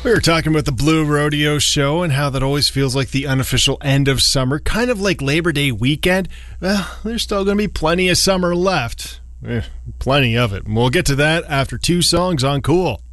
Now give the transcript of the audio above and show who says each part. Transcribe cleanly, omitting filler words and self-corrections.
Speaker 1: We were talking about the Blue Rodeo show and how that always feels like the unofficial end of summer, kind of like Labor Day weekend. Well, there's still going to be plenty of summer left. Plenty of it. We'll get to that after two songs on Cool.